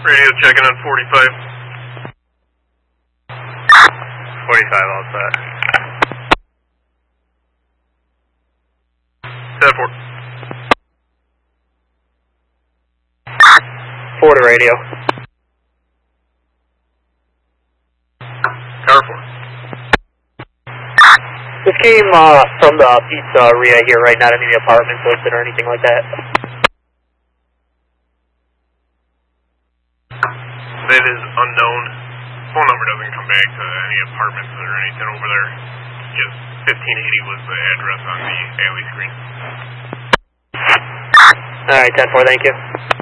Radio checking on 45. 45, all set. 10-4. 4 to radio. Tower 4. This came from the pizzeria here, right? Not any of the apartments listed or anything like that. That is unknown. Phone number doesn't come back to any apartments or anything over there. Just 1580 was the address on the alley screen. Alright, 10-4, thank you.